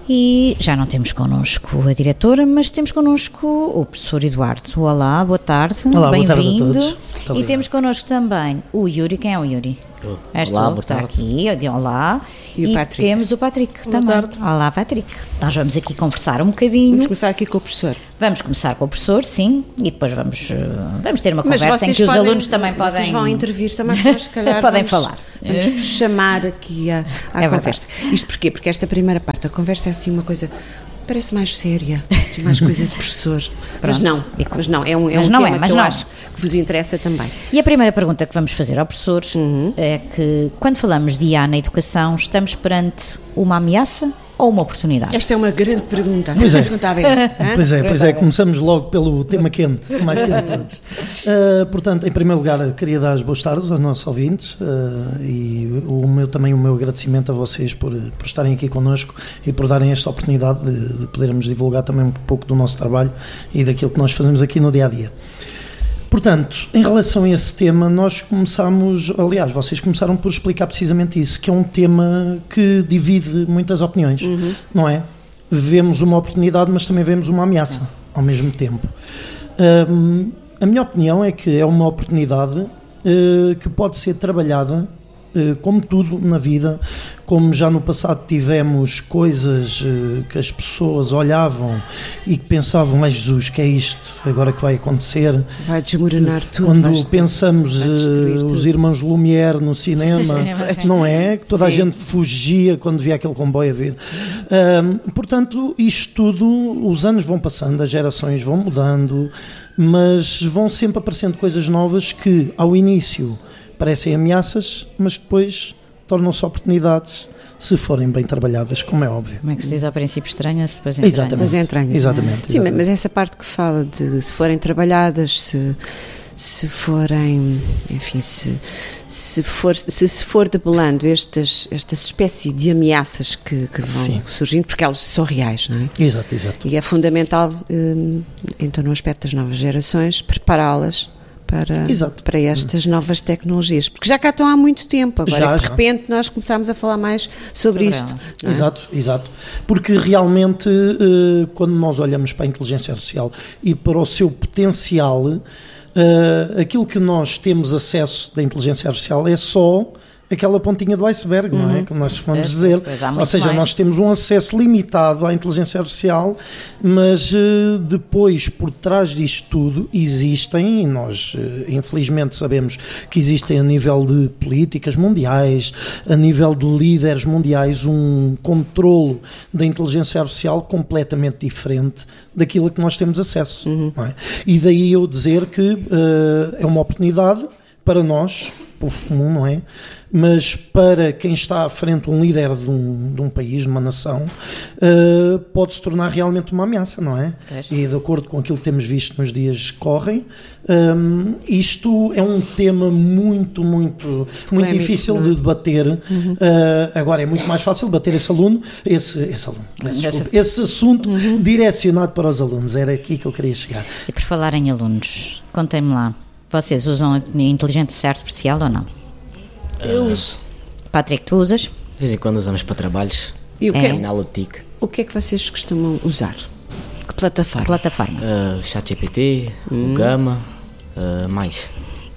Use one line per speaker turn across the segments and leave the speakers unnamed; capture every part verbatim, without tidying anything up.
E já não temos connosco a diretora, mas temos connosco o professor Eduardo. Olá, boa tarde,
Olá,
bem-vindo.
Boa tarde a todos.
E temos connosco também o Yuri. Quem é o Yuri?
Oh.
És
Olá,
tu
boa
que está
tarde.
aqui. Olá.
E o Patrick.
Temos o Patrick
Boa
também.
tarde.
Olá, Patrick. Nós vamos aqui conversar um bocadinho.
Vamos começar aqui com o professor.
Vamos começar com o professor, sim, e depois vamos, uh, vamos ter uma
Mas
conversa em
vocês
que
podem,
os alunos também podem...
Vocês vão intervir também, nós se calhar
podem
vamos,
falar.
Vamos vos chamar aqui à, à
É
conversa. Isto porquê? Porque esta primeira parte da conversa é assim uma coisa... Parece mais séria, assim, mais coisa de professor. Mas não, mas não, é um, é
Mas
um
não
tema
é, mas
que eu
não.
acho que vos interessa também.
E a primeira pergunta que vamos fazer ao professor
Uhum.
é que, quando falamos de I A na educação, estamos perante uma ameaça ou uma oportunidade?
Esta é uma grande pergunta.
Pois é.
Pergunta aberta, hã?
Pois é, pois é, começamos logo pelo tema quente, o mais quente de todos. Uh, portanto, em primeiro lugar, queria dar as boas tardes aos nossos ouvintes uh, e o meu, também o meu agradecimento a vocês por, por estarem aqui connosco e por darem esta oportunidade de, de podermos divulgar também um pouco do nosso trabalho e daquilo que nós fazemos aqui no dia-a-dia. Portanto, em relação a esse tema, nós começámos, aliás, vocês começaram por explicar precisamente isso, que é um tema que divide muitas opiniões, uhum. não é? Vemos uma oportunidade, mas também vemos uma ameaça ao mesmo tempo. Um, a minha opinião é que é uma oportunidade uh, que pode ser trabalhada, uh, como tudo na vida, como já no passado tivemos coisas uh, que as pessoas olhavam e que pensavam, ai Jesus, que é isto agora que vai acontecer?
Vai desmoronar tudo.
Quando pensamos uh, os irmãos Lumière no cinema, não é? Que toda Sim. a gente fugia quando via aquele comboio a vir. Um, portanto, isto tudo, os anos vão passando, as gerações vão mudando, mas vão sempre aparecendo coisas novas que, ao início, parecem ameaças, mas depois tornam-se oportunidades se forem bem trabalhadas, como é óbvio.
Como é que se diz ao princípio estranha-se, depois entranha.
Exatamente.
Mas é entranha.
Exatamente.
Sim,
exatamente.
mas essa parte que fala de se forem trabalhadas, se, se forem, enfim, se, se, for, se se for debelando estas, estas espécies de ameaças que, que vão
Sim.
surgindo, porque elas são reais, não é?
Exato, exato.
E é fundamental, hum, então no aspecto das novas gerações, prepará-las para,
Exato.
para estas novas tecnologias, porque já cá estão há muito tempo, agora
Já,
de
já.
repente nós começamos a falar mais sobre,
Sobre
isto. não é?
Exato, exato. Porque realmente, eh, quando nós olhamos para a inteligência artificial e para o seu potencial, eh, aquilo que nós temos acesso da inteligência artificial é só aquela pontinha do iceberg,
Uhum.
não é? Como nós vamos
É,
dizer.
pois há muito
Ou seja,
mais.
nós temos um acesso limitado à inteligência artificial, mas eh, depois, por trás disto tudo, existem, e nós eh, infelizmente sabemos que existem a nível de políticas mundiais, a nível de líderes mundiais, um controlo da inteligência artificial completamente diferente daquilo a que nós temos acesso.
Uhum.
Não é? E daí eu dizer que eh, é uma oportunidade para nós, povo comum, não é? Mas para quem está à frente, um líder de um, de um país, de uma nação, uh, pode se tornar realmente uma ameaça, não é?
Pois.
E de acordo com aquilo que temos visto nos dias que correm, um, isto é um tema muito, muito, muito
Polémico,
difícil
não é?
de debater. Uhum. Uh, agora é muito mais fácil debater esse aluno, esse, esse aluno, desculpa, esse assunto uhum. direcionado para os alunos. Era aqui que eu queria chegar.
E por falar em alunos, contem-me lá, vocês usam a inteligência artificial ou não?
Eu uso.
Patrick, tu usas?
De vez em quando usamos para trabalhos.
E o que,
É.
é,
Na Lotic.
o que é que vocês costumam usar? Que plataforma?
Plataforma.
Uh, ChatGPT,
Hum.
o Gama, uh, mais.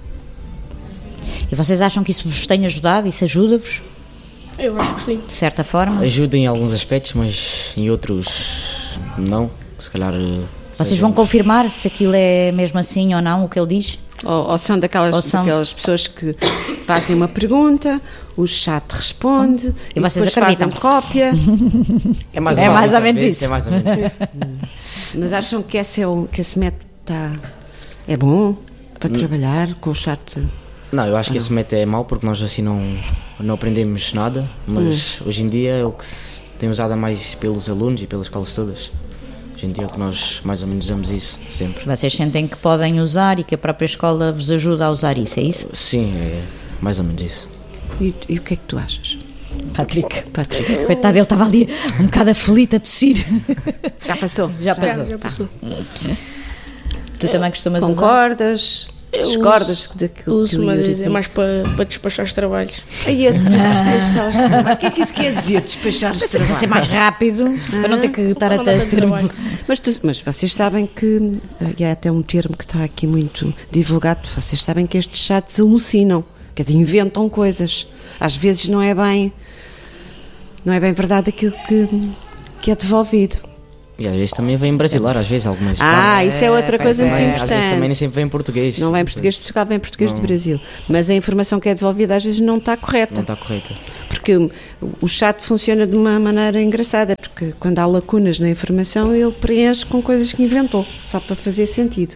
E vocês acham que isso vos tem ajudado? Isso ajuda-vos,
Eu acho que sim.
de certa forma?
Ajuda em alguns aspectos, mas em outros não. Se calhar. uh,
Vocês
seja
vão
uns-
confirmar se aquilo é mesmo assim ou não, o que ele diz?
Ou, ou são daquelas,
Ou são-
daquelas pessoas que fazem uma pergunta, o chat responde
E
e,
vocês
depois fazem
acreditam?
cópia,
É mais,
É
ou
mais ou
às
menos
vezes,
isso.
É mais ou menos isso.
mas acham que esse, é o, que esse método está, é bom para
Hum.
trabalhar com o chat?
Não, eu acho que esse método é mau porque nós assim não, não aprendemos nada, mas
Hum.
hoje em dia é o que se tem usado mais pelos alunos e pelas escolas todas. Hoje em dia é o que nós mais ou menos usamos isso sempre.
Vocês sentem que podem usar e que a própria escola vos ajuda a usar isso, é isso?
Sim, é mais ou menos isso.
E, e o que é que tu achas,
Patrick.
Patrick?
Coitado, ele estava ali um bocado aflito a tossir.
Já passou?
Já passou.
Já, já passou.
Tu também costumas usar?
Concordas? Discordas daquilo
uso,
que o
mas
Yuri
é
disse?
mais para, para despachar os trabalhos.
Aí é despachar os trabalhos. O que é que isso quer dizer, despachar os
Para ser
trabalhos?
mais rápido, para não ter que estar a
Não dá tanto
ter.
trabalho.
Mas, tu- mas vocês sabem que, e é até um termo que está aqui muito divulgado, vocês sabem que estes chats alucinam, quer dizer, inventam coisas. Às vezes não é bem, não é bem verdade aquilo que, que é devolvido.
E às vezes também vem em brasileiro, às vezes algumas
Ah,
partes.
isso é outra
pois
coisa
é.
muito
Também, às vezes também nem
importante.
sempre vem em português.
Não vem em português de Portugal, vem em português do
Não.
Brasil. Mas a informação que é devolvida às vezes não está correta.
Não está correta.
Porque o- o chat funciona de uma maneira engraçada, porque quando há lacunas na informação, ele preenche com coisas que inventou, só para fazer sentido.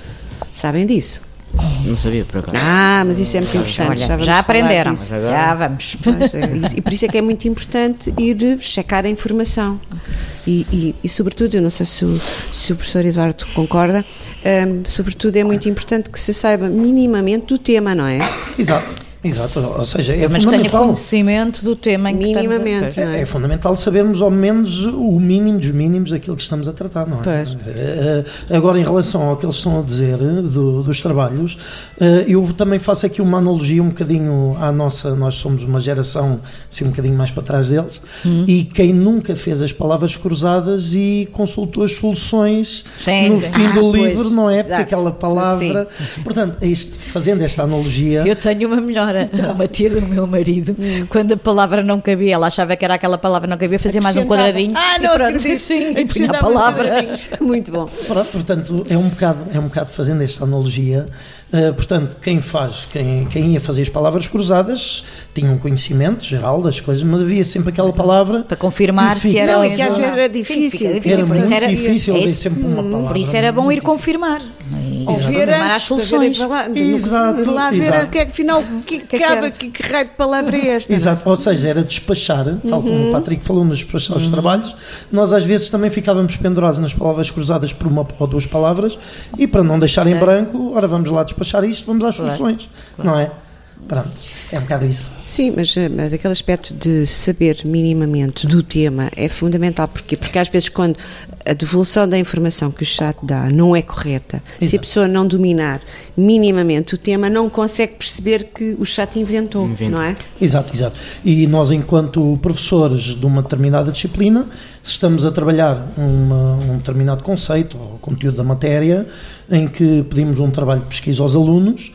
Sabem disso?
Não sabia, por acaso.
Ah, mas isso é muito importante.
Olha,
vamos
já
falar
aprenderam,
disso.
Mas agora-
já vamos.
Pois é, e- e por isso é que é muito importante ir checar a informação. E, e, e sobretudo, eu não sei se o, se o professor Eduardo concorda, hum, sobretudo é muito importante que se saiba minimamente do tema, não é?
Exato, exato. Ou seja, é
Mas que tenha
fundamental.
conhecimento do tema em que
Minimamente,
estamos a...
não é?
É fundamental sabermos ao menos o mínimo dos mínimos daquilo que estamos a tratar, não é?
Pois.
Eh, Agora, em relação ao que eles estão a dizer eh, do- dos trabalhos, eh, eu também faço aqui uma analogia um bocadinho à nossa, nós somos uma geração assim, um bocadinho mais para trás deles, e quem nunca fez as palavras cruzadas e consultou as soluções
Sim,
no
sim.
fim
Ah,
do
pois,
livro, não é? Porque
exato.
aquela palavra... Portanto, este, fazendo esta analogia...
Eu tenho uma melhor, uma tia do meu marido, quando a palavra não cabia, ela achava que era aquela palavra não cabia, fazia mais um quadradinho.
Ah,
e
não
pronto,
acredito.
sim, e punha a
Acrescentava
palavra.
quadradinhos. Muito bom.
Pronto, portanto, é um bocado, é um bocado fazendo esta analogia. Uh, portanto, quem faz, quem, quem ia fazer as palavras cruzadas tinha um conhecimento geral das coisas, mas havia sempre aquela palavra
Para confirmar
que
se era
Não,
ou
e que às vezes era difícil.
Sim, fica
era
por isso
muito
era-
difícil
é
haver
isso.
sempre uma palavra.
Por isso era bom ir confirmar. E
Ou ver
confirmar as
antes, para
soluções.
ver lá,
Exato,
lá ver
exato.
o que é que afinal, que, que,
que
cabe,
era?
que, que raio de palavra é esta?
Exato, ou seja, era despachar, tal como o Patrick falou nos despachar os trabalhos, nós às vezes também ficávamos pendurados nas palavras cruzadas por uma ou duas palavras e para não deixar em branco, ora vamos lá despachar isto, vamos às
Claro.
soluções, não é? Pronto, é um bocado isso.
Sim, mas, eh, mas aquele aspecto de saber minimamente do tema é fundamental. Porquê? Porque às vezes quando a devolução da informação que o chat dá não é correta, se a
Exato.
pessoa não dominar minimamente o tema, não consegue perceber que o chat inventou,
Inventa.
não é?
Exato, exato. E nós, enquanto professores de uma determinada disciplina, se estamos a trabalhar uma, um determinado conceito ou conteúdo da matéria, em que pedimos um trabalho de pesquisa aos alunos,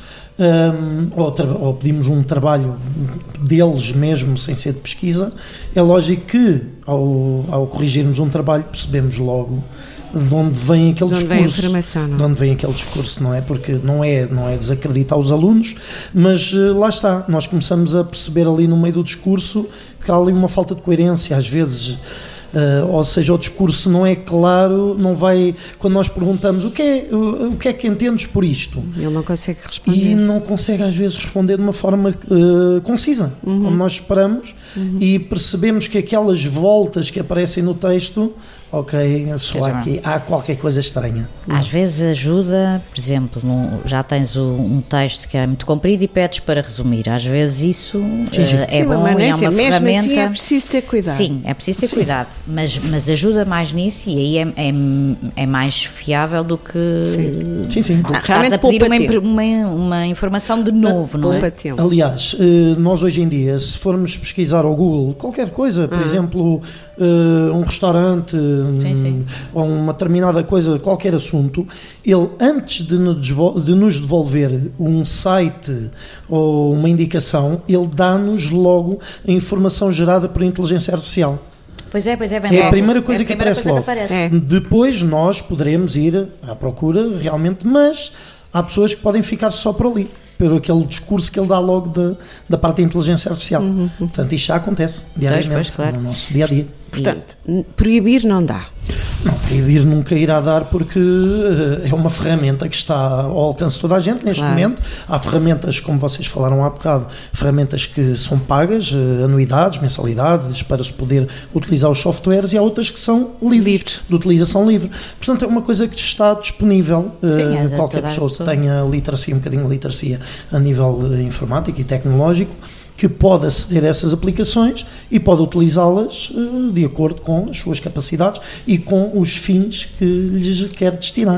um, ou, tra- ou pedimos um trabalho deles mesmo, sem ser de pesquisa, é lógico que, ao, ao corrigirmos um trabalho, percebemos logo de onde vem aquele
De onde
discurso.
vem a informação, não é?
De onde vem aquele discurso, não é? Porque não é, não é desacreditar os alunos, mas eh, lá está, nós começamos a perceber ali no meio do discurso que há ali uma falta de coerência, às vezes, eh, ou seja, o discurso não é claro, não vai, quando nós perguntamos o que é, o, o que é que entendes por isto?
Ele não consegue responder.
E não consegue às vezes responder de uma forma eh, concisa, como nós esperamos, e percebemos que aquelas voltas que aparecem no texto, ok, só há, aqui, há qualquer coisa estranha.
Às vezes ajuda, por exemplo, num- já tens o- um texto que é muito comprido e pedes para resumir. Às vezes isso
Sim, sim.
eh, é
Sim,
bom
mas
e é
mesmo
uma
assim
ferramenta.
é preciso ter cuidado.
Sim, é preciso ter cuidado, mas, mas ajuda mais nisso e aí é, é, é mais fiável do que,
Sim, sim.
do que
Ah,
estás
realmente
a pedir
poupa
uma,
tempo.
impre- uma, uma informação de novo, não
Poupa
é?
tempo.
Aliás, eh, nós hoje em dia, se formos pesquisar ao Google qualquer coisa, por exemplo, eh, um restaurante,
Sim, sim.
hum, ou uma determinada coisa, qualquer assunto, ele antes de nos devol- de nos devolver um site ou uma indicação, ele dá-nos logo a informação gerada por inteligência artificial.
Pois é, pois é, vem
É a
logo.
primeira coisa
É a
que
primeira
aparece
coisa
logo.
que aparece.
É.
Depois nós poderemos ir à procura realmente, mas há pessoas que podem ficar só por ali, pelo aquele discurso que ele dá logo da, da parte da inteligência artificial. Portanto, isto já acontece diariamente
pois, claro.
no nosso dia a dia.
Portanto, n- proibir não dá.
Não, proibir nunca irá dar porque eh, é uma ferramenta que está ao alcance de toda a gente neste
Claro.
momento. Há ferramentas, como vocês falaram há bocado, ferramentas que são pagas, eh, anuidades, mensalidades, para se poder utilizar os softwares, e há outras que são livres,
Livres.
de utilização livre. Portanto, é uma coisa que está disponível. eh,
Sim, é de
qualquer
toda a
pessoa que
pessoa.
tenha literacia, um bocadinho de literacia a nível eh, informático e tecnológico, que pode aceder a essas aplicações e pode utilizá-las eh, de acordo com as suas capacidades e com os fins que lhes quer destinar.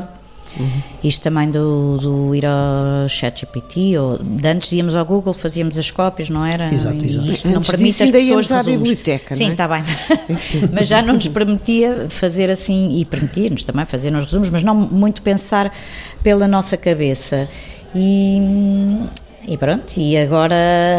Uhum. Isto também do, do ir ao ChatGPT, ou de antes íamos ao Google, fazíamos as cópias, não era?
Exato,
e
exato.
isto não
Antes
permite
disso,
as
ainda
pessoas
íamos à
resumos.
biblioteca,
Sim,
não é?
está bem. Mas já não nos permitia fazer assim, e permitia-nos também fazer nos resumos, mas não muito pensar pela nossa cabeça. E... E pronto, e agora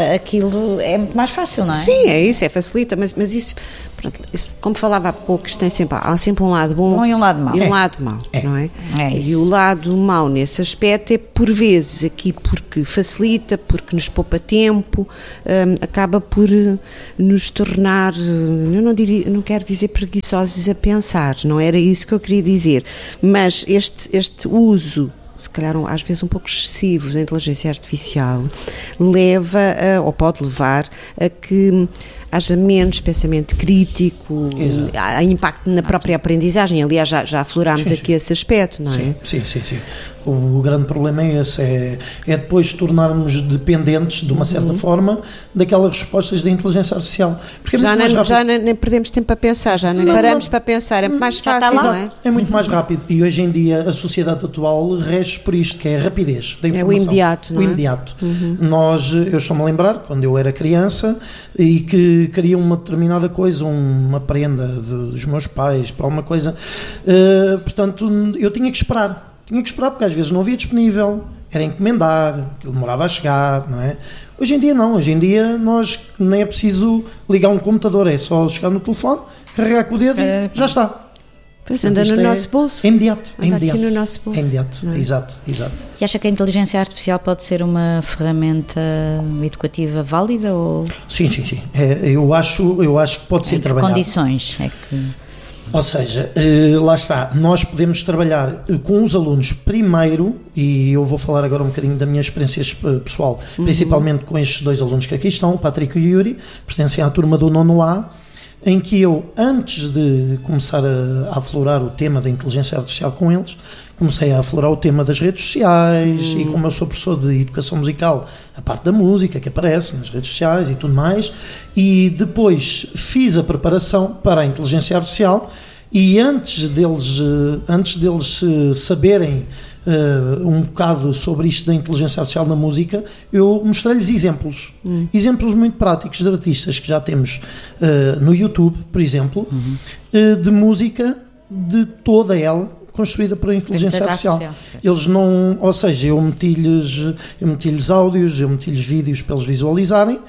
aquilo é muito mais fácil, não é?
Sim, é isso, é facilita, mas, mas isso, pronto, isso, como falava há pouco, isto tem sempre, há sempre um lado bom,
Bom e um lado mau.
e um
É.
lado mau,
É.
não é?
É
E
isso.
o lado mau nesse aspecto é, por vezes, aqui porque facilita, porque nos poupa tempo, hum, acaba por eh, nos tornar, eh, eu não, diria, não quero dizer preguiçosos a pensar, não era isso que eu queria dizer, mas este, este uso, se calhar um, às vezes um pouco excessivo da inteligência artificial, leva, a, ou pode levar, a que haja menos pensamento crítico,
Exato.
há impacto na própria aprendizagem. Aliás, já, já aflorámos
Sim,
aqui
sim.
esse aspecto, não é?
Sim, sim, sim, sim. O, o grande problema é esse, é, é depois tornarmos dependentes, de uma certa forma, daquelas respostas da inteligência artificial. Porque é
Já,
muito mais
nem,
rápido.
já nem, nem perdemos tempo a pensar, já nem
Não,
paramos
não.
para pensar, é mais
Já está
fácil,
lá.
não é?
Exato, é muito mais rápido. E hoje em dia a sociedade atual rege por isto, que é a rapidez da
É o
informação.
imediato, não
O
é?
imediato. Nós, eu estou-me a lembrar, quando eu era criança e que queria uma determinada coisa, uma prenda de- dos meus pais, para alguma coisa, eh, portanto, eu tinha que esperar. Tinha que esperar porque às vezes não havia disponível, era encomendar, aquilo demorava a chegar, não é? Hoje em dia não, hoje em dia nós nem é preciso ligar um computador, é só chegar no telefone, carregar com o dedo
É.
e já está.
Pois
Portanto,
anda no
isto é-
nosso bolso.
É imediato, é
Anda
imediato.
aqui no nosso bolso.
É imediato,
não é?
exato, exato.
E acha que a inteligência artificial pode ser uma ferramenta educativa válida ou
Sim, sim, sim. É, eu, acho, eu acho que pode ser
em que
trabalhado.
condições é que...
Ou seja, eh, lá está, nós podemos trabalhar eh, com os alunos primeiro, e eu vou falar agora um bocadinho da minha experiência eh, pessoal, principalmente com estes dois alunos que aqui estão, o Patrick e o Yuri, pertencem à turma do nono A, em que eu, antes de começar a, a aflorar o tema da inteligência artificial com eles, comecei a aflorar o tema das redes sociais, e como eu sou professor de educação musical, a parte da música que aparece nas redes sociais e tudo mais, e depois fiz a preparação para a inteligência artificial, e antes deles, eh, antes deles eh, saberem Uh, um bocado sobre isto da inteligência artificial na música, eu mostrei-lhes exemplos, hum. exemplos muito práticos de artistas que já temos uh, no YouTube, por exemplo, uhum. uh, de música de toda ela construída por inteligência artificial. artificial. Eles não, ou seja, eu meti-lhes, eu meti-lhes áudios, eu meti-lhes vídeos para eles visualizarem.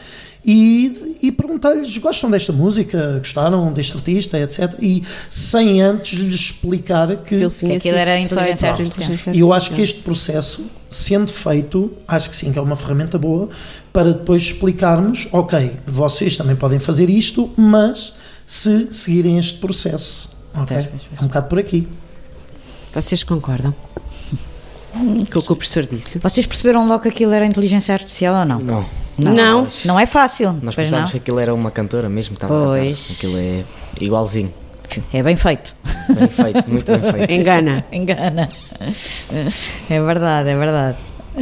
E, e perguntei-lhes, gostam desta música, gostaram deste artista, etcétera. E sem antes lhes explicar que,
que aquilo era a inteligência artificial.
E eu acho que este processo, sendo feito, acho que sim, que é uma ferramenta boa para depois explicarmos, ok, vocês também podem fazer isto, mas se seguirem este processo, ok? É um bocado por aqui.
Vocês concordam com o que o professor disse?
Vocês perceberam logo que aquilo era inteligência artificial ou não?
Não.
Não,
não.
não é fácil.
Nós
pois
pensávamos
não?
que aquilo era uma cantora mesmo que estava
Pois.
a cantar. Aquilo é igualzinho.
É bem feito.
Bem feito, muito bem feito.
Engana.
Engana. É verdade, é verdade.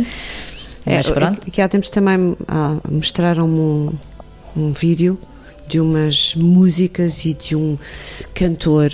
Mas
é,
pronto.
Aqui há tempos também ah, mostraram-me um, um vídeo de umas músicas e de um cantor.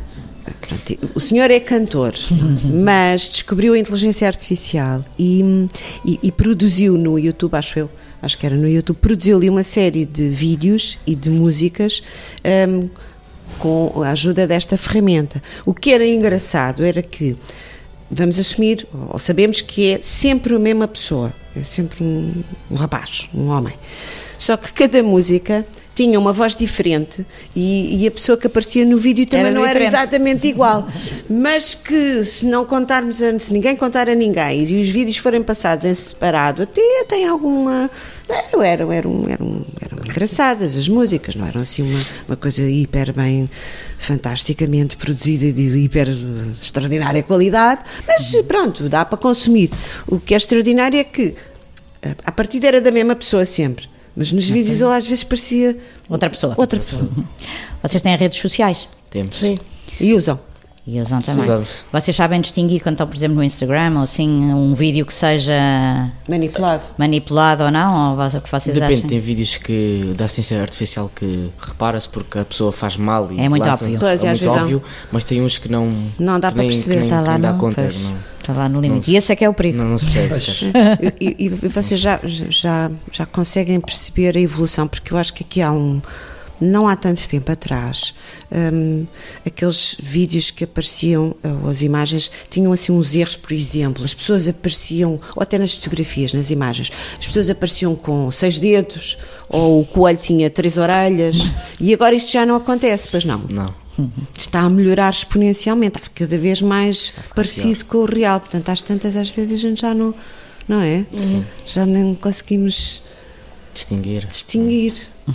O senhor é cantor, mas descobriu a inteligência artificial e, e, e produziu no YouTube, acho eu, acho que era no YouTube, produziu ali uma série de vídeos e de músicas um, com a ajuda desta ferramenta. O que era engraçado era que, vamos assumir, ou sabemos que é sempre a mesma pessoa, é sempre um, um rapaz, um homem, só que cada música tinha uma voz diferente e, e a pessoa que aparecia no vídeo também
era
não
diferente.
era exatamente igual, mas que se não contarmos, a, se ninguém contar a ninguém e os vídeos forem passados em separado, até tem alguma, eram, eram, eram, eram, eram engraçadas as músicas, não eram assim uma, uma coisa hiper bem, fantasticamente produzida e de hiper extraordinária qualidade, mas pronto, dá para consumir. O que é extraordinário é que a partida era da mesma pessoa sempre, mas nos vídeos ele às vezes parecia
outra pessoa.
Outra pessoa.
Vocês têm redes sociais?
Temos.
Sim.
E usam?
E usam também.
Usamos.
Vocês sabem distinguir quando estão, por exemplo, no Instagram ou assim, um vídeo que seja
Manipulado.
manipulado ou não? Ou o que vocês
Depende,
acham?
tem vídeos que da ciência artificial que repara-se porque a pessoa faz mal e
É muito
lança-
óbvio.
Pois,
é
às
muito
vezes
óbvio, mas tem uns que não,
Não dá
que
para
nem,
perceber,
que nem,
Está
que
lá
nem dá
no,
conta.
pois,
Não,
está lá no limite.
se-
E esse é que é o perigo.
não, não se percebe. percebes?
e, e, e vocês já, já, já conseguem perceber a evolução, porque eu acho que aqui há um. Não há tanto tempo atrás, hum, aqueles vídeos que apareciam, ou as imagens, tinham assim uns erros, por exemplo, as pessoas apareciam, ou até nas fotografias, nas imagens, as pessoas apareciam com seis dedos, ou o coelho tinha três orelhas, e agora isto já não acontece, pois não?
Não.
Está a melhorar exponencialmente, está cada vez mais parecido com o real, portanto às tantas às vezes a gente já não, não é?
Sim.
Já não conseguimos
Distinguir.
distinguir.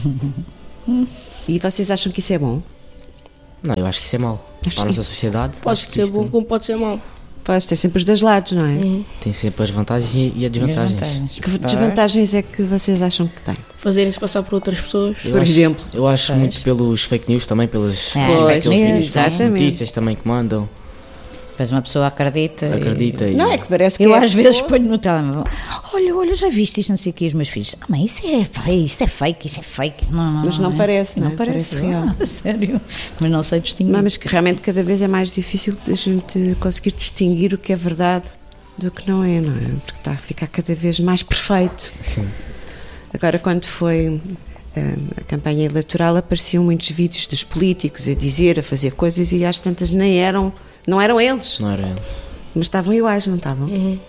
E vocês acham que isso é bom?
Não, eu acho que isso é mau. Para a nossa sociedade.
Pode
acho que
ser
isto
bom como pode ser mau.
Pois, tem sempre os dois lados, não é?
Tem sempre as vantagens e, e as desvantagens.
Que desvantagens é que vocês acham que tem?
Fazerem-se passar por outras pessoas.
Eu
Por
acho-
exemplo?
Eu acho
Pois.
muito pelos fake news também, pelas,
É,
pelos
Pois,
aqueles vídeos,
exatamente.
notícias também que mandam.
Depois uma pessoa acredita. e-
Acredita e
Não, é que parece que
Eu
é a
às vezes
pessoa-
ponho no telemóvel, olha, olha, já viste isto, não sei o que, os meus filhos, ah, mãe, isso é fake, isso é fake, isso é fake. Não, não,
Mas não
é.
parece, não é?
parece,
Parece real.
Ah, sério, mas não sei distinguir.
Não, mas que realmente cada vez é mais difícil a gente conseguir distinguir o que é verdade do que não é, não é? Porque está a ficar cada vez mais perfeito.
Sim.
Agora, quando foi eh, a campanha eleitoral, apareciam muitos vídeos dos políticos a dizer, a fazer coisas e às tantas nem eram, não eram eles,
Não era ele.
mas estavam iguais, não estavam?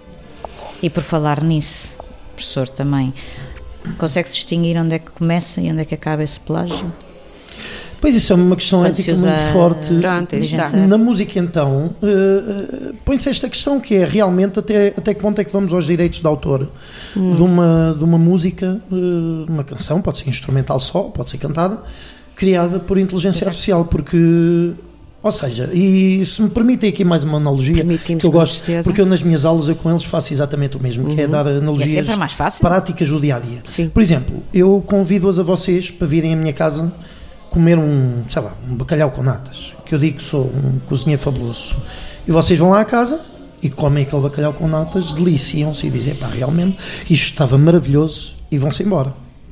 E por falar nisso, professor, também, consegue-se distinguir onde é que começa e onde é que acaba esse plágio?
Pois isso é uma questão
Quando se
ética
usa
muito forte.
Pronto, aí está.
inteligência-
Na música, então, eh, eh, põe-se esta questão que é realmente até, até que ponto é que vamos aos direitos de autor de, uma, de uma música, eh, uma canção, pode ser instrumental só, pode ser cantada, criada por inteligência
Exato.
artificial, porque, ou seja, e se me permitem aqui mais uma analogia,
Permitimos,
que eu
com
gosto,
certeza.
porque eu nas minhas aulas eu com eles faço exatamente o mesmo, que é dar analogias
sempre mais fácil.
práticas do dia-a-dia.
Sim.
Por exemplo, eu convido-as a vocês para virem à minha casa comer um, sei lá, um bacalhau com natas, que eu digo que sou um cozinheiro fabuloso. E vocês vão lá à casa e comem aquele bacalhau com natas, deliciam-se e dizem, pá, realmente isto estava maravilhoso, e vão-se embora.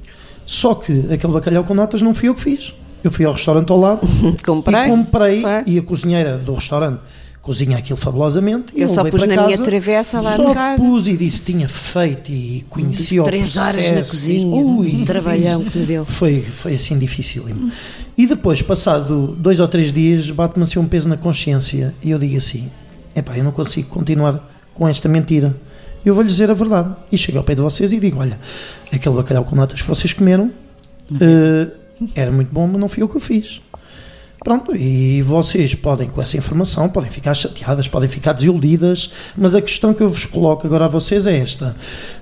Só que aquele bacalhau com natas não fui eu que fiz. Eu fui ao restaurante ao lado
Comprei.
e comprei,
Foi.
e a cozinheira do restaurante cozinha aquilo fabulosamente. e
Eu só
levei
pus
para
na minha
casa,
travessa lá
só
de casa.
pus e disse, tinha feito e conhecia o
Três horas na
processo,
cozinha,
ui,
um trabalhão que me deu.
foi, foi assim dificílimo. E depois, passado dois ou três dias, bate-me assim um peso na consciência e eu digo assim, epá, eu não consigo continuar com esta mentira. Eu vou-lhes dizer a verdade. E chego ao pé de vocês e digo, olha, aquele bacalhau com natas que vocês comeram eh, era muito bom, mas não fui eu que o fiz. Pronto, e vocês podem, com essa informação, podem ficar chateadas, podem ficar desiludidas, mas a questão que eu vos coloco agora a vocês é esta.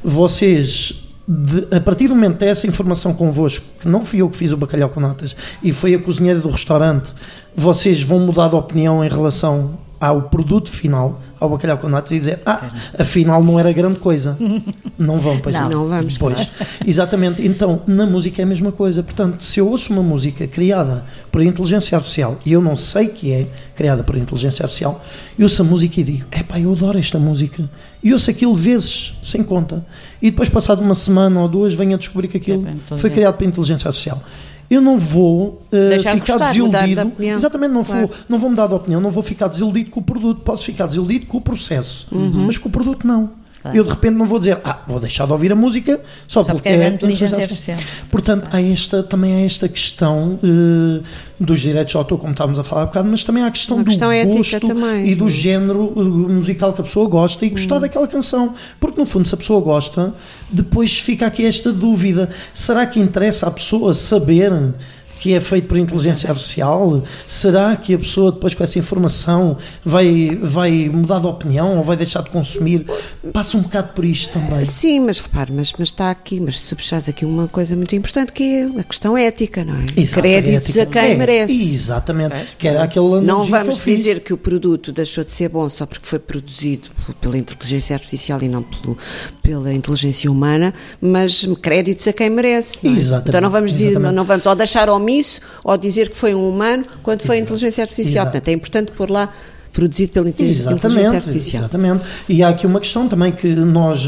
Vocês, de, a partir do momento dessa informação convosco, que não fui eu que fiz o bacalhau com natas, e foi a cozinheira do restaurante, vocês vão mudar de opinião em relação ao produto final, ao bacalhau com natas, e dizer, ah, afinal não era grande coisa. Não vão, pois
Não.
Não vamos.
Pois, exatamente. Então, na música é a mesma coisa. Portanto, se eu ouço uma música criada por inteligência artificial e eu não sei que é criada por inteligência artificial, eu ouço a música e digo, epá, eu adoro esta música. E ouço aquilo vezes, sem conta. E depois, passado uma semana ou duas, venho a descobrir que aquilo
É para inteligência.
foi criado por inteligência artificial. Eu não vou uh,
Deixar de
ficar
gostar,
mudar de
desiludido.
opinião.
Exatamente, não,
Claro.
vou, não vou mudar de opinião, não vou ficar desiludido com o produto. Posso ficar desiludido com o processo, mas com o produto não.
Claro.
Eu de repente não vou dizer, ah, vou deixar de ouvir a música só,
Só
porque,
porque é da inteligência artificial.
Portanto, há esta, também há esta questão eh, dos direitos de autor, como estávamos a falar há bocado, mas também há a questão
Uma
do
questão ética
gosto
também.
e do género eh, musical que a pessoa gosta e gostar daquela canção. Porque, no fundo, se a pessoa gosta, depois fica aqui esta dúvida. Será que interessa à pessoa saber que é feito por inteligência artificial? Será que a pessoa depois com essa informação vai, vai mudar de opinião ou vai deixar de consumir? Passa um bocado por isto também.
Sim, mas repare, mas, mas está aqui, mas se puxares aqui uma coisa muito importante que é a questão ética, não é?
Exato,
Créditos
ética.
a quem
É,
merece.
Exatamente. Que era aquele
Não
analogia que
vamos
eu fiz.
dizer que o produto deixou de ser bom só porque foi produzido p- pela inteligência artificial e não pelo, pela inteligência humana, mas créditos a quem merece. Não é?
Exatamente,
Então não vamos, dizer,
exatamente.
não vamos ou deixar omisso ou dizer que foi um humano quando foi a inteligência artificial.
Exato.
Portanto, é importante pôr lá produzido pela inteligência, inteligência artificial.
Exatamente. E há aqui uma questão também que nós,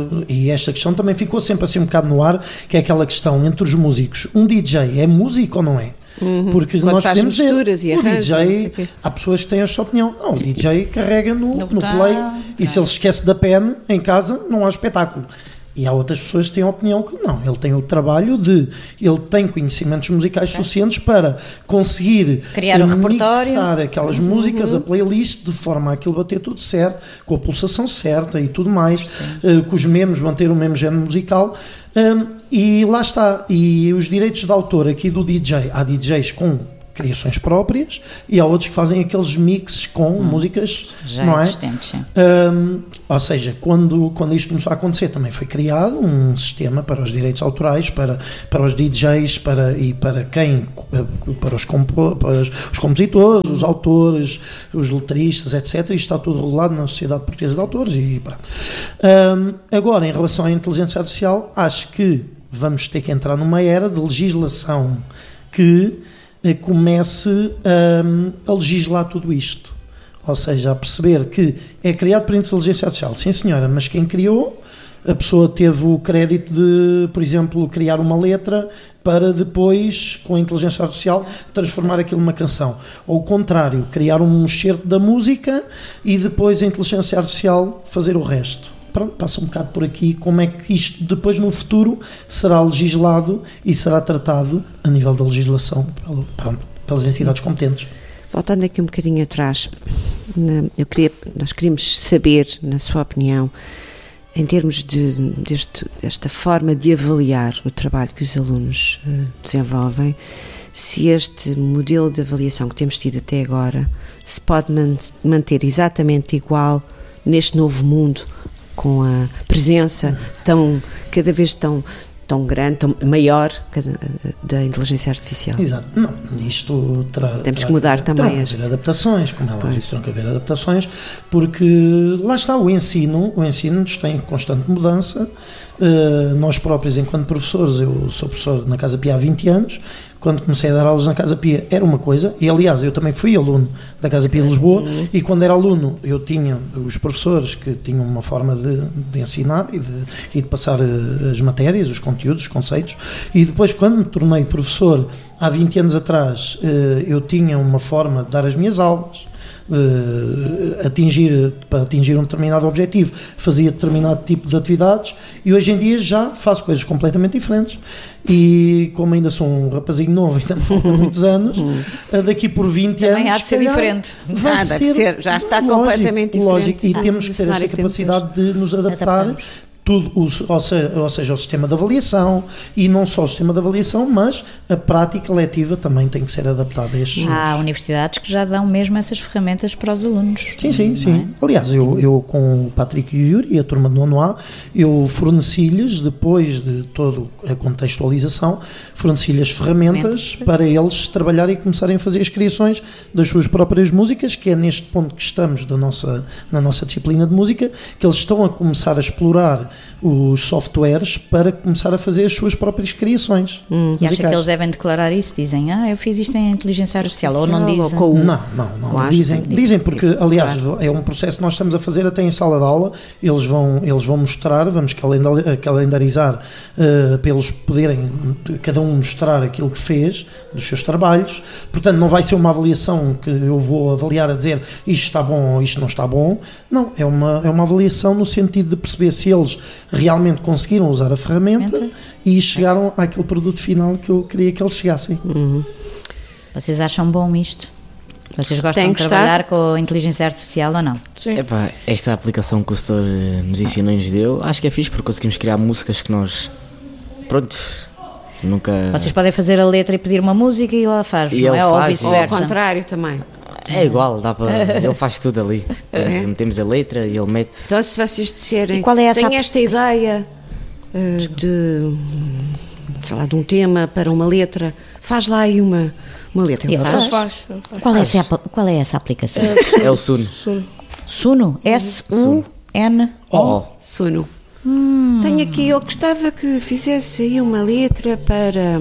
e esta questão também ficou sempre assim um bocado no ar, que é aquela questão entre os músicos. Um D J é músico ou não é?
Uhum.
Porque
Quando
nós
faz
podemos
misturas
dizer,
e
o
arranjos,
D
não sei
J,
o quê.
há pessoas que têm a sua opinião. Não, o D J carrega no,
No
no
botão,
play
claro.
e se ele se esquece da pen em casa, não há espetáculo. E há outras pessoas que têm a opinião que não, ele tem o trabalho de, ele tem conhecimentos musicais okay. suficientes para conseguir
criar um repertório,
mixar aquelas
uhum.
músicas, a playlist, de forma a aquilo bater tudo certo, com a pulsação certa e tudo mais, uh, com os mesmos, manter o mesmo género musical, um, e lá está. E os direitos de autor aqui do D J, há D Js com criações próprias e há outros que fazem aqueles mixes com hum, músicas
já
não
existentes.
É? Um, ou seja, quando, quando isto começou a acontecer também foi criado um sistema para os direitos autorais, para, para os D Js para, e para quem, para os, compo, para os, os compositores, os autores, os letristas, etcétera. Isto está tudo regulado na Sociedade Portuguesa de Autores e pronto. Um, agora, em relação à inteligência artificial, acho que vamos ter que entrar numa era de legislação que comece um, a legislar tudo isto, ou seja, a perceber que é criado por inteligência artificial, sim senhora, mas quem criou, a pessoa teve o crédito de, por exemplo, criar uma letra para depois, com a inteligência artificial, transformar aquilo numa canção, ou o contrário, criar um excerto da música e depois a inteligência artificial fazer o resto. Pronto, passa um bocado por aqui como é que isto depois no futuro será legislado e será tratado a nível da legislação pelo, pronto, pelas entidades Sim. competentes.
Voltando aqui um bocadinho atrás, na, eu queria, nós queríamos saber, na sua opinião, em termos de, deste, desta forma de avaliar o trabalho que os alunos uh, desenvolvem, se este modelo de avaliação que temos tido até agora se pode man- manter exatamente igual neste novo mundo, com a presença tão, cada vez tão, tão grande, tão maior da inteligência artificial.
Exato. Não, isto terá,
temos
terá,
que mudar
terá,
também
terá
este.
Haver adaptações, como é lógico, terão que haver adaptações, porque lá está o ensino, o ensino está em constante mudança. Uh, nós próprios, enquanto professores, eu sou professor na Casa Pia há vinte anos. Quando comecei a dar aulas na Casa Pia era uma coisa, e aliás eu também fui aluno da Casa Pia de Lisboa, uhum. e quando era aluno eu tinha os professores que tinham uma forma de, de ensinar e de, e de passar as matérias, os conteúdos, os conceitos, e depois quando me tornei professor há vinte anos atrás, eu tinha uma forma de dar as minhas aulas, de atingir, para atingir um determinado objetivo, fazia determinado tipo de atividades, e hoje em dia já faço coisas completamente diferentes. E como ainda sou um rapazinho novo, ainda me faltam muitos anos, daqui por vinte
também
anos
há de ser diferente.
Vai
ah,
ser,
ser, já está
lógico,
completamente
lógico,
diferente.
e ah, temos que ter esta capacidade de nos adaptar.
Adaptamos.
Tudo, ou seja, ou seja, o sistema de avaliação, e não só o sistema de avaliação, mas a prática letiva também tem que ser adaptada a estes.
Há universidades que já dão mesmo essas ferramentas para os alunos.
Sim, sim, sim. É? Aliás, eu, eu com o Patrick e o Yuri, a turma do nono A, eu forneci-lhes, depois de toda a contextualização, forneci-lhes ferramentas para eles trabalharem e começarem a fazer as criações das suas próprias músicas, que é neste ponto que estamos da nossa, na nossa disciplina de música, que eles estão a começar a explorar os softwares para começar a fazer as suas próprias criações.
Hum. E acha que eles devem declarar isso? Dizem, ah, eu fiz isto em inteligência artificial, ou não dizem?
Ou não, não, não. Dizem, dizem porque, aliás, é um processo que nós estamos a fazer até em sala de aula, eles vão, eles vão mostrar, vamos calendarizar uh, para eles poderem, cada um mostrar aquilo que fez, dos seus trabalhos, portanto não vai ser uma avaliação que eu vou avaliar a dizer isto está bom ou isto não está bom, não, é uma, é uma avaliação no sentido de perceber se eles realmente conseguiram usar a ferramenta, ferramenta. e chegaram àquele produto final que eu queria que eles chegassem.
Uhum.
Vocês acham bom isto? Vocês gostam
Tem
de trabalhar com a inteligência artificial ou não?
Sim.
Epá, esta aplicação que o professor nos ensinou e nos deu, acho que é fixe porque conseguimos criar músicas que nós, pronto, nunca...
Vocês podem fazer a letra e pedir uma música e lá faz,
e
não é?
Faz,
ou vice-versa.
Ou ao contrário também.
É igual, dá para, ele faz tudo ali. É. Metemos a letra e ele mete...
Então se vocês disserem,
e qual é essa
tenho esta ideia uh, de, sei lá, de um tema para uma letra, faz lá aí uma, uma letra.
Ele
faz.
Faz, faz, faz.
Qual, é essa, qual é essa aplicação?
É o Suno.
Suno.
Suno? S U N O.
Suno. Hum. Tenho aqui, eu gostava que fizesse aí uma letra para,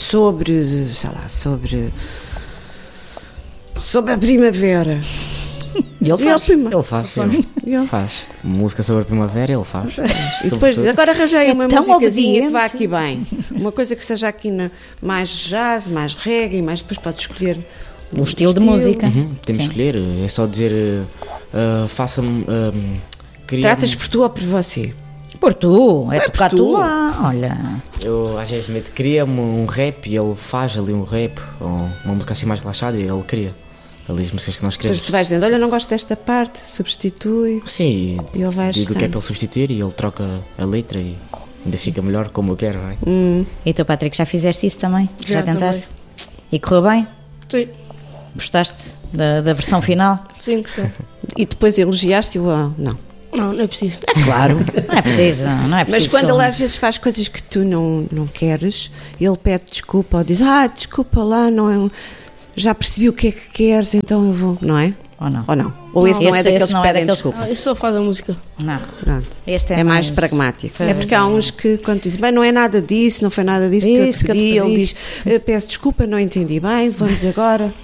sobre, sei lá, sobre... sobre a primavera.
E ele
E ele
faz.
prima.
Ele faz, ele
Ele.
faz. Música sobre a primavera, ele faz.
E depois diz, agora arranjei
É
uma
tão
musicazinha que vá
obediente.
aqui bem. Uma coisa que seja aqui na, mais jazz, mais reggae, mais depois podes escolher
O estilo de música.
Uhum, temos
Sim.
que escolher, é só dizer, uh, uh, faça-me. Uh, criar-
Tratas por tu ou por você?
Por tu, é
É por
tocar tu
tu.
lá, olha.
Eu às vezes meto, cria-me um rap e ele faz ali um rap, ou uma música assim mais relaxada e ele cria. Ali as músicas que nós
Depois
queremos.
tu vais dizendo, olha, não gosto desta parte, substitui.
Sim,
E ele vai
digo o que é
ajustando.
para ele substituir e ele troca a letra e ainda fica melhor como eu quero, não é?
Hum.
E tu, Patrick, já fizeste isso também? Já,
Já,
tentaste?
também.
E correu bem?
Sim,
Gostaste da, da versão final?
sim, gostei.
E depois elogiaste-o? ah, Não.
Não, não é preciso.
Claro.
Não é preciso, não é
Mas
preciso.
quando
só-
ele às vezes faz coisas que tu não, não queres, ele pede desculpa ou diz, ah, desculpa lá, não é um- já percebi o que é que queres, então eu vou, não é?
Ou não?
Ou não? Ou
Não.
esse não
Esse-
é daqueles
esse não
que
é
pedem
daqueles-
desculpa?
Ah, isso só faz a música.
Não.
Pronto.
Este é,
É, mais,
mais
pragmático.
Pois
É porque há uns que, quando dizem, bem, não é nada disso, não foi nada disso que eu
Isso
te
que eu te
pedi, ele
pedi.
diz, "Eu peço desculpa, não entendi bem, vamos agora.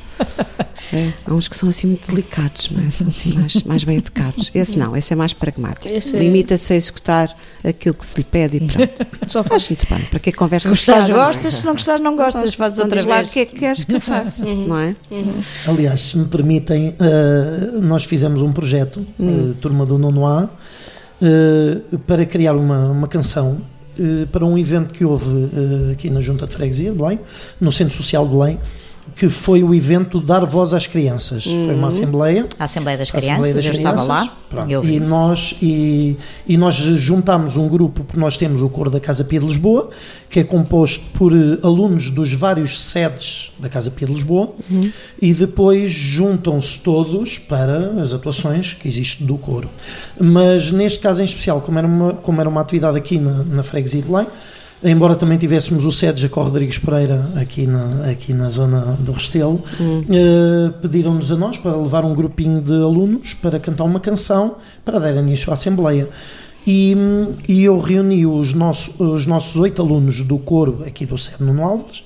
É, há uns que são assim muito delicados, não é? São assim mais, mais bem educados. Esse não, esse é mais pragmático.
Esse é-
Limita-se a executar aquilo que se lhe pede e pronto.
Só
Faz
faz.
muito bem. Para que
Se
conversa
gostares,
fechada, não é?
gostas, se não gostares, não gostas, fazes
Então
outra
diz lá
vez.
o que é que queres que eu faça, não é?
Aliás, se me permitem, eh, nós fizemos um projeto, eh, Turma do Nono A, eh, para criar uma, uma canção eh, para um evento que houve eh, aqui na Junta de Freguesia de Belém, no Centro Social de Belém, que foi o evento Dar Voz às Crianças. Foi uma assembleia.
A Assembleia das
A Assembleia
Crianças,
das
eu
Crianças,
estava lá.
pronto.
Eu
E
vi.
nós, e, e nós juntámos um grupo, porque nós temos o coro da Casa Pia de Lisboa, que é composto por eh, alunos dos vários sedes da Casa Pia de Lisboa, e depois juntam-se todos para as atuações que existem do coro. Mas neste caso em especial, como era uma, como era uma atividade aqui na, na Freguesia de Belém, embora também tivéssemos o sede Jacó Rodrigues Pereira aqui na, aqui na zona do Restelo, eh, pediram-nos a nós para levar um grupinho de alunos para cantar uma canção para dar início à Assembleia. E, e eu reuni os, nosso, os nossos oito alunos do coro aqui do sede Nuno Alves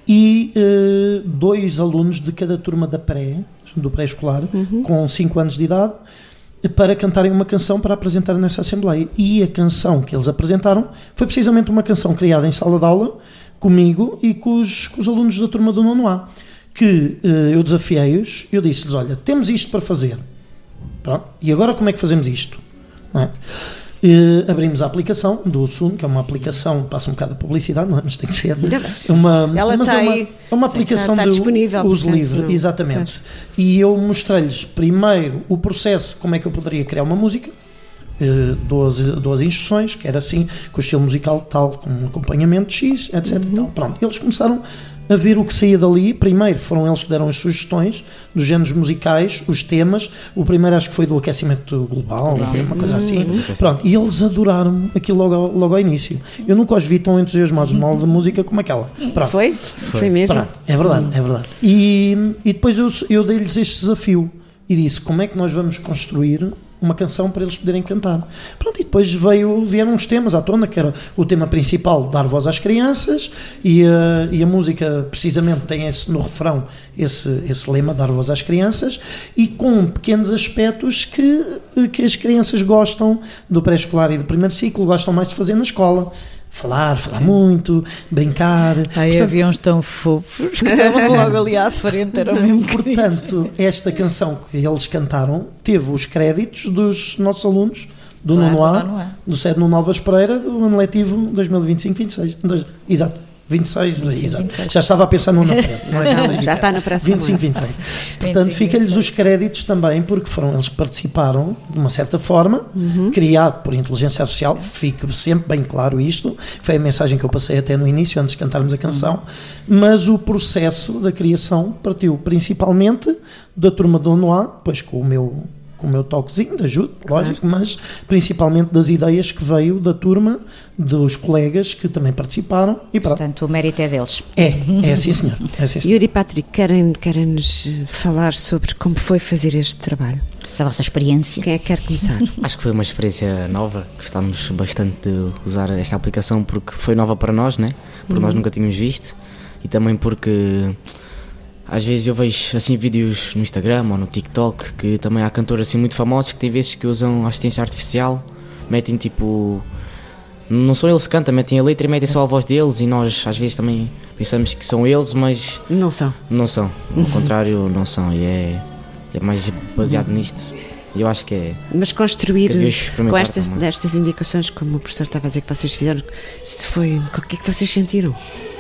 e eh, dois alunos de cada turma da pré, do pré-escolar, com cinco anos de idade, para cantarem uma canção para apresentar nessa Assembleia. E a canção que eles apresentaram foi precisamente uma canção criada em sala de aula, comigo e com os, com os alunos da turma do nono A, que eh, eu desafiei-os, eu disse-lhes, olha, temos isto para fazer. Pronto. E agora como é que fazemos isto? Não é? Eh, abrimos a aplicação do Sun, que é uma aplicação, passa um bocado de publicidade, não é? Mas tem que ser.
mas
É uma,
ela
mas
está
é uma,
aí.
é uma aplicação
Está- está
de
disponível,
uso
portanto,
livre,
não-
exatamente. E eu mostrei-lhes primeiro o processo, como é que eu poderia criar uma música, eh, duas, duas instruções, que era assim, com o estilo musical tal, com um acompanhamento X, etcétera.
Uhum.
Então, pronto, eles começaram a ver o que saía dali. Primeiro foram eles que deram as sugestões dos géneros musicais, os temas. O primeiro acho que foi do aquecimento global, foi uma coisa assim. Pronto, e eles adoraram aquilo logo, ao- logo ao início. Eu nunca os vi tão entusiasmados numa aula de música como aquela. Pronto.
Foi? Foi mesmo?
Pronto, é verdade, é verdade. E, e depois eu, eu dei-lhes este desafio e disse como é que nós vamos construir uma canção para eles poderem cantar. Pronto, e depois veio, vieram uns temas à tona, que era o tema principal, dar voz às crianças, e a, e a música precisamente tem esse, no refrão esse, esse lema, dar voz às crianças, e com pequenos aspectos que, que as crianças gostam do pré-escolar e do primeiro ciclo, gostam mais de fazer na escola. Falar, falar muito, brincar.
Ai,
Portanto,
havia uns tão fofos que estavam logo ali à frente, eram mesmo queridos.
Portanto, esta canção que eles cantaram teve os créditos dos nossos alunos do
Claro,
nono
do
A,
nono A.
do sede Nuno Alves Pereira, do ano letivo dois mil e vinte e cinco vinte e seis. Dois- Exato. vinte e seis, exato.
vinte e seis.
Já estava a pensar no ano à frente. Não é vinte e seis,
Já está no próximo
vinte e cinco,
ano.
vinte e seis. Portanto, fica-lhes os créditos também, porque foram eles que participaram, de uma certa forma, criado por inteligência artificial. Fica sempre bem claro isto. Foi a mensagem que eu passei até no início, antes de cantarmos a canção. Mas o processo da criação partiu principalmente da turma do nono A, depois com o meu. com o meu toquezinho de ajuda, lógico, mas principalmente das ideias que veio da turma, dos colegas que também participaram, e pronto.
Portanto, o mérito é deles.
É, é assim, senhor. É assim, senhor.
Yuri e Patrick, querem, querem-nos eh, falar sobre como foi fazer este trabalho?
Essa é a vossa experiência.
Quem é que quer começar?
Acho que foi uma experiência nova, gostámos bastante de usar esta aplicação porque foi nova para nós, né? Porque nós nunca tínhamos visto e também porque às vezes eu vejo assim vídeos no Instagram ou no TikTok que também há cantores assim muito famosos que tem vezes que usam assistência artificial, metem tipo, não são eles que cantam, metem a letra e metem só a voz deles, e nós às vezes também pensamos que são eles, mas
não são.
Não são, ao contrário não são, e é, é mais baseado nisto. Eu acho que é.
Mas construir com estas,
também.
destas indicações, como o professor estava a dizer que vocês fizeram, se foi, o que é que vocês sentiram?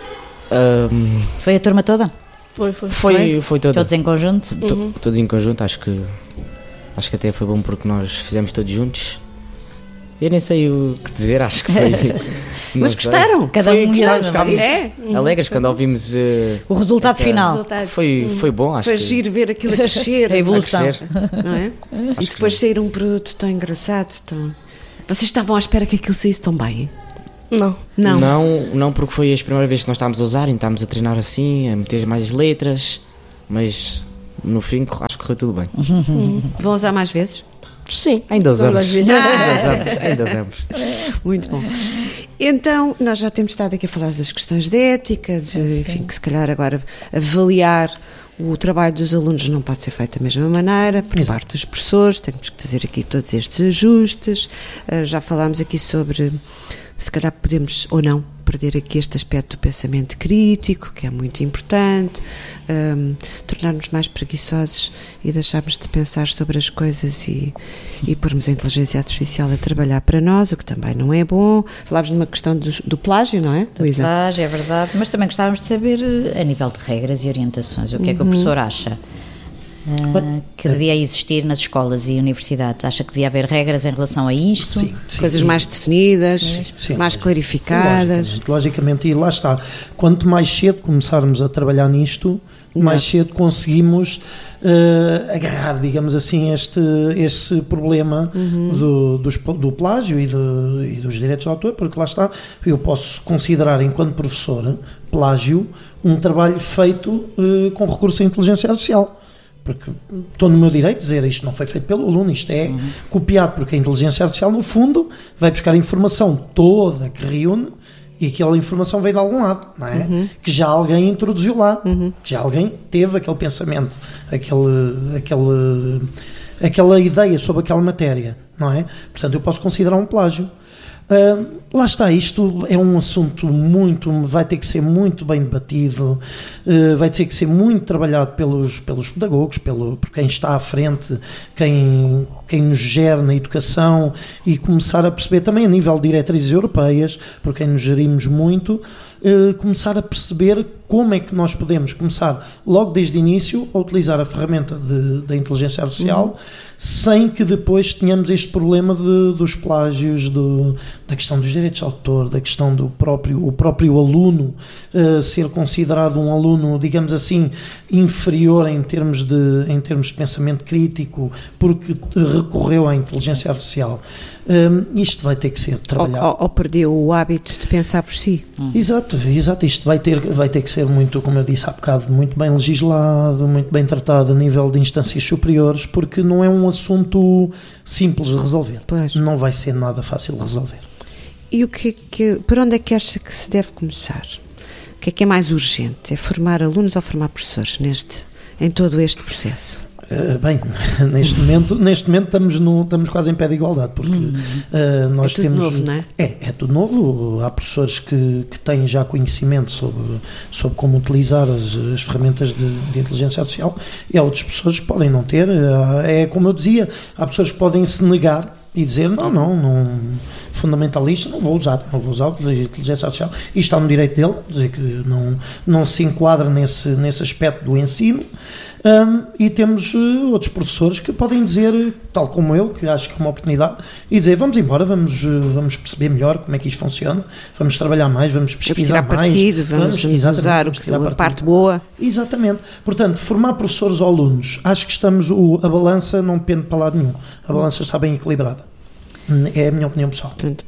Um,
Foi a turma toda?
Foi, foi.
Foi, foi toda.
Todos em conjunto?
Uhum.
Todos em conjunto, acho que acho que até foi bom porque nós fizemos todos juntos. Eu nem sei o que dizer, acho que foi.
Mas
sei.
gostaram?
Cada
Foi,
um
gostámos, ficámos
É?
alegres quando ouvimos uh,
O resultado
esta-
final.
Resultado.
Foi, foi bom, acho
Foi
que
giro ver aquilo a crescer,
A evolução.
a crescer.
não é? E
que
depois sair um produto tão engraçado, tão... Vocês estavam à espera que aquilo saísse tão bem?
Não.
Não.
não, não, porque foi as primeiras vezes que nós estávamos a usar e estávamos a treinar assim, a meter mais letras, mas no fim acho que correu tudo bem.
Vão usar mais vezes?
Sim, ainda
Todas
usamos.
as vezes.
Ainda usamos, ainda usamos.
Muito bom. Então, nós já temos estado aqui a falar das questões de ética, de, enfim, que se calhar agora avaliar o trabalho dos alunos não pode ser feito da mesma maneira, por
Exato.
parte dos professores, temos que fazer aqui todos estes ajustes. Uh, já falámos aqui sobre, se calhar podemos ou não perder aqui este aspecto do pensamento crítico, que é muito importante, um, tornar-nos mais preguiçosos e deixarmos de pensar sobre as coisas e, e pormos a inteligência artificial a trabalhar para nós, o que também não é bom. Falámos numa questão do, do plágio, não é, Luísa?
Plágio, é verdade, mas também gostávamos de saber, eh, a nível de regras e orientações, o que é que o professor acha eh, que devia existir nas escolas e universidades. Acha que devia haver regras em relação a isto?
Sim, sim.
Coisas
E-
mais definidas,
Sim.
mais clarificadas.
Logicamente, logicamente, e lá está. Quanto mais cedo começarmos a trabalhar nisto, mais cedo conseguimos eh, agarrar, digamos assim, este, este problema do, dos- do plágio e, do- e dos direitos de autor, porque lá está, eu posso considerar, enquanto professor, plágio um trabalho feito eh, com recurso à inteligência artificial. Porque estou no meu direito de dizer isto não foi feito pelo aluno, isto é uhum. copiado, porque a inteligência artificial, no fundo, vai buscar a informação toda que reúne e aquela informação veio de algum lado, não é? Uhum. Que já alguém introduziu lá, uhum. que já alguém teve aquele pensamento, aquele, aquele, aquela ideia sobre aquela matéria, não é? Portanto, eu posso considerar um plágio. Uh, lá está, isto é um assunto muito, vai ter que ser muito bem debatido, uh, vai ter que ser muito trabalhado pelos, pelos pedagogos, pelo, por quem está à frente, quem, quem nos gera na educação, e começar a perceber também a nível de diretrizes europeias, por quem nos gerimos muito, uh, começar a perceber como é que nós podemos começar logo desde o início a utilizar a ferramenta de, da inteligência artificial, uhum. sem que depois tenhamos este problema de, dos plágios, do, da questão dos direitos de autor, da questão do próprio, o próprio aluno uh, ser considerado um aluno, digamos assim, inferior em termos de, em termos de pensamento crítico, porque recorreu à inteligência artificial. Um, isto vai ter que ser trabalhado.
Ou, ou, ou perdeu o hábito de pensar por si.
Hum. Exato, exato. Isto vai ter, vai ter que ser muito, como eu disse há bocado, muito bem legislado, muito bem tratado a nível de instâncias superiores, porque não é um assunto simples de resolver.
Pois.
Não vai ser nada fácil de resolver.
E o que, que, por onde é que acha que se deve começar? O que é que é mais urgente? É formar alunos ou formar professores neste, em todo este processo?
Uh, bem, neste momento, neste momento estamos, no, estamos quase em pé de igualdade, porque uh, nós
é tudo
temos...
novo, não é?
É, é tudo novo. Há professores que, que têm já conhecimento sobre, sobre como utilizar as, as ferramentas de, de inteligência artificial, e há outras pessoas que podem não ter. É como eu dizia, há pessoas que podem se negar e dizer, não, não, não, fundamentalista, não vou usar, não vou usar a inteligência artificial, e está no direito dele, dizer que não, não se enquadra nesse, nesse aspecto do ensino. Um, e temos uh, outros professores que podem dizer, tal como eu, que acho que é uma oportunidade, e dizer, vamos embora, vamos, uh, vamos perceber melhor como é que isto funciona, vamos trabalhar mais, vamos pesquisar
vamos tirar
mais,
partido, vamos, vamos usar
vamos
o, a parte boa.
Exatamente. Portanto, formar professores ou alunos, acho que estamos, o, a balança não pende para lado nenhum, a balança está bem equilibrada, é a minha opinião pessoal.
Portanto,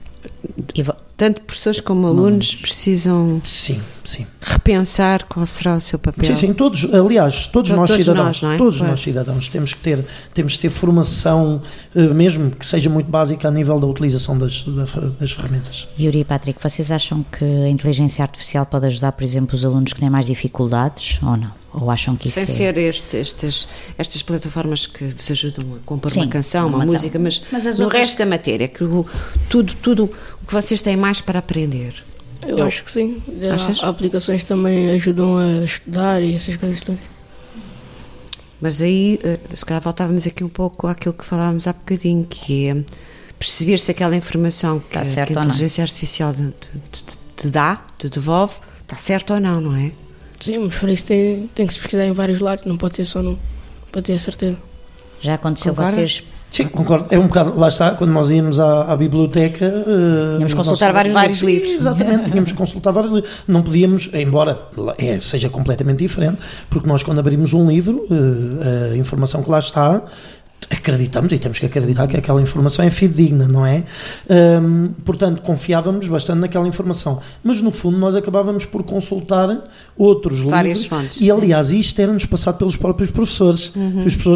tanto professores como alunos precisam
sim, sim.
repensar qual será o seu papel.
Sim, sim, todos, aliás, todos,
todos
nós
todos
cidadãos,
nós, não é?
todos
Claro.
nós cidadãos temos que ter, temos que ter formação, mesmo que seja muito básica a nível da utilização das, das ferramentas.
Yuri e Patrick, vocês acham que a inteligência artificial pode ajudar, por exemplo, os alunos que têm mais dificuldades ou não? ou acham que isso
Sem
é...
ser este, estas, estas plataformas que vos ajudam a compor
Sim,
uma canção, uma,
uma
música, mas,
mas as
no
outras-
resto da matéria, que o, tudo, tudo o que vocês têm mais para aprender.
Eu,
Eu-
acho que sim.
Achas?
Há aplicações também ajudam a estudar e essas coisas todas.
Mas aí, eh, se calhar voltávamos aqui um pouco àquilo que falávamos há bocadinho, que é perceber se aquela informação que,
Está certo
que a
ou não.
inteligência artificial te, te- te dá, te devolve, está certo ou não, não é?
Sim, mas para isso tem, tem que se pesquisar em vários lados, não pode ser só num, para ter a certeza.
Já aconteceu
Concorda?
vocês...
Sim, concordo. É um bocado, lá está, quando nós íamos à, à biblioteca. uh,
Tínhamos que
nós-
consultar vários
vários
livros.
livros.
Exatamente, tínhamos que consultar vários livros. Não podíamos, embora é, seja completamente diferente, porque nós, quando abrimos um livro, uh, a informação que lá está. Acreditamos e temos que acreditar que aquela informação é fidedigna, não é? Hum, portanto, confiávamos bastante naquela informação. Mas, no fundo, nós acabávamos por consultar outros
Várias
livros.
fontes.
E, aliás, isto era-nos passado pelos próprios professores. Os professores